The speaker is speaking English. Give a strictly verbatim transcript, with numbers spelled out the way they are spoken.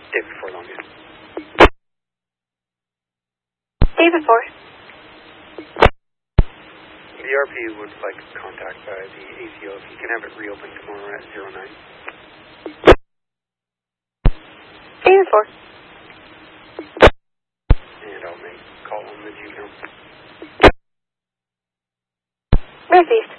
David Ford Longview. David Ford. The R P would like contact by the A C O if you can have it reopened tomorrow at zero nine. David Ford. And I'll make call on the G count. Northeast.